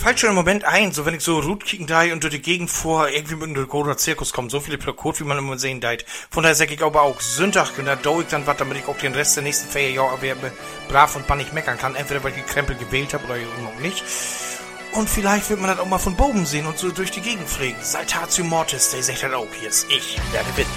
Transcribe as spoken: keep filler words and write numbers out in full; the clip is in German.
fällt schon im Moment ein, so wenn ich so Route kicken da und durch die Gegend vor, irgendwie mit einem großen Zirkus kommen, so viele Plakate, wie man immer sehen deit. Von daher sag ich aber auch, Sonntag, und da dau ich dann was, damit ich auch den Rest der nächsten Feierjahr brav und bannig meckern kann. Entweder weil ich die Krempel gewählt habe oder noch nicht. Und vielleicht wird man das auch mal von Boben sehen und so durch die Gegend fliegen. Saltatio Mortis, der sagt halt auch, hier ist ich, werde Wind.